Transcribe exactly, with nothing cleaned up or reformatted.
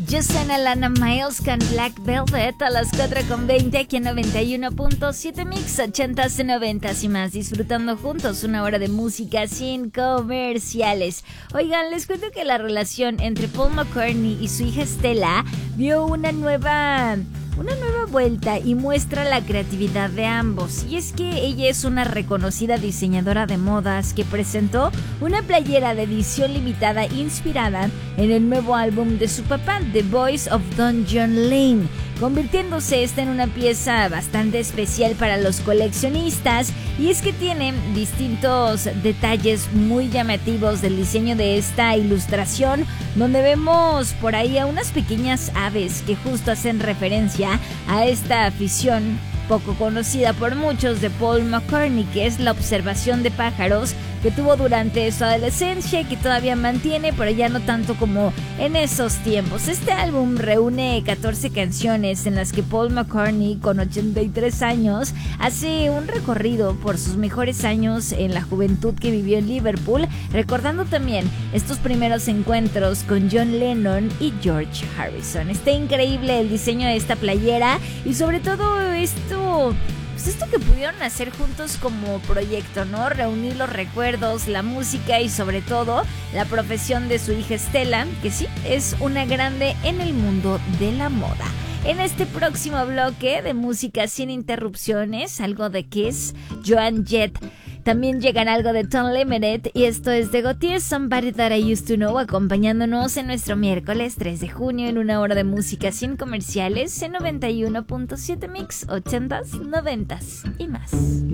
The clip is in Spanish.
Ya suena Lana Miles con Black Velvet a las cuatro con veinte aquí en noventa y uno punto siete Mix, ochentas, noventas y más, disfrutando juntos una hora de música sin comerciales. Oigan, les cuento que la relación entre Paul McCartney y su hija Stella dio una nueva... Una nueva vuelta y muestra la creatividad de ambos. Y es que ella es una reconocida diseñadora de modas que presentó una playera de edición limitada inspirada en el nuevo álbum de su papá, The Voice of Don John Lane, convirtiéndose esta en una pieza bastante especial para los coleccionistas. Y es que tiene distintos detalles muy llamativos del diseño de esta ilustración, donde vemos por ahí a unas pequeñas aves que justo hacen referencia a esta afición poco conocida por muchos de Paul McCartney, que es la observación de pájaros que tuvo durante su adolescencia y que todavía mantiene, pero ya no tanto como en esos tiempos. Este álbum reúne catorce canciones en las que Paul McCartney, con ochenta y tres años, hace un recorrido por sus mejores años en la juventud que vivió en Liverpool, recordando también estos primeros encuentros con John Lennon y George Harrison. Está increíble el diseño de esta playera y sobre todo esto... Pues esto que pudieron hacer juntos como proyecto, ¿no? Reunir los recuerdos, la música y sobre todo la profesión de su hija Stella, que sí, es una grande en el mundo de la moda. En este próximo bloque de música sin interrupciones, algo de Kiss, Joan Jett. También llegan algo de Tom Limited y esto es de Gotye, Somebody That I Used to Know, acompañándonos en nuestro miércoles tres de junio en una hora de música sin comerciales en noventa y uno punto siete Mix, ochentas, noventas y más.